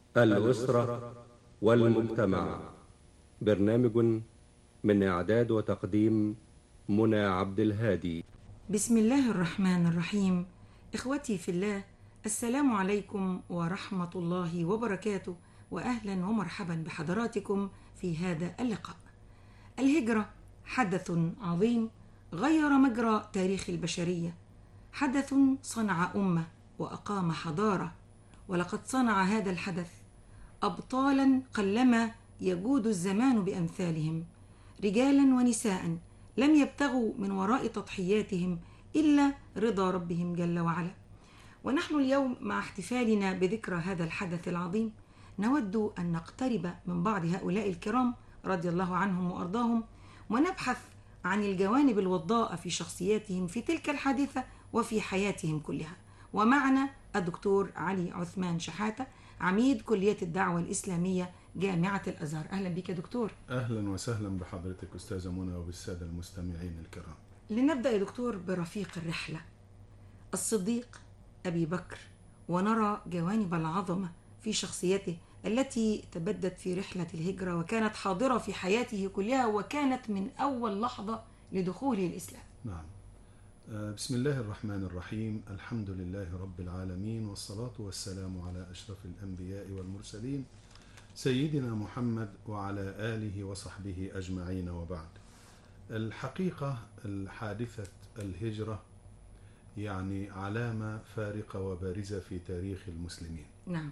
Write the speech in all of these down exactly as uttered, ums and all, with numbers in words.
الأسرة والمجتمع. برنامج من إعداد وتقديم منى عبد الهادي. بسم الله الرحمن الرحيم. إخوتي في الله، السلام عليكم ورحمة الله وبركاته، وأهلا ومرحبا بحضراتكم في هذا اللقاء. الهجرة حدث عظيم غير مجرى تاريخ البشرية، حدث صنع أمة وأقام حضارة، ولقد صنع هذا الحدث أبطالا قلما يجود الزمان بأمثالهم، رجالا ونساء لم يبتغوا من وراء تضحياتهم إلا رضا ربهم جل وعلا. ونحن اليوم مع احتفالنا بذكرى هذا الحدث العظيم نود أن نقترب من بعض هؤلاء الكرام رضي الله عنهم وأرضاهم، ونبحث عن الجوانب الوضاءة في شخصياتهم في تلك الحادثة وفي حياتهم كلها. ومعنا الدكتور علي عثمان شحاتة، عميد كلية الدعوة الإسلامية جامعة الأزهر. أهلا بك يا دكتور. أهلا وسهلا بحضرتك أستاذة منى وبالسادة المستمعين الكرام. لنبدأ يا دكتور برفيق الرحلة الصديق أبي بكر، ونرى جوانب العظمة في شخصيته التي تبدت في رحلة الهجرة وكانت حاضرة في حياته كلها، وكانت من أول لحظة لدخوله الإسلام. نعم. بسم الله الرحمن الرحيم. الحمد لله رب العالمين، والصلاة والسلام على أشرف الأنبياء والمرسلين سيدنا محمد وعلى آله وصحبه أجمعين، وبعد. الحقيقة الحادثة الهجرة يعني علامة فارقة وبارزة في تاريخ المسلمين. نعم.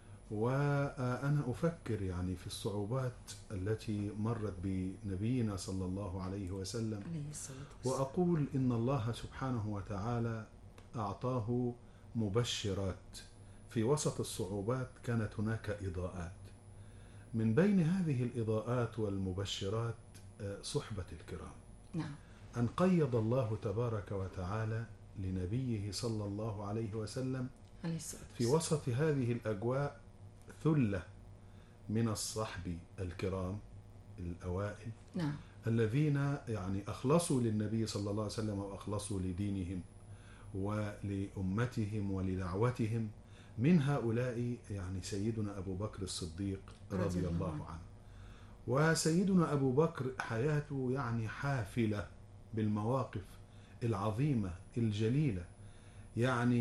وأنا أفكر يعني في الصعوبات التي مرت بنبينا صلى الله عليه وسلم، وأقول إن الله سبحانه وتعالى أعطاه مبشرات. في وسط الصعوبات كانت هناك إضاءات، من بين هذه الإضاءات والمبشرات صحبة الكرام. نعم. أن قيض الله تبارك وتعالى لنبيه صلى الله عليه وسلم في وسط هذه الأجواء ثلة من الصحب الكرام الأوائل. نعم. الذين يعني أخلصوا للنبي صلى الله عليه وسلم وأخلصوا لدينهم ولأمتهم ولدعوتهم. من هؤلاء يعني سيدنا أبو بكر الصديق رضي الله عنه. وسيدنا أبو بكر حياته يعني حافلة بالمواقف العظيمة الجليلة، يعني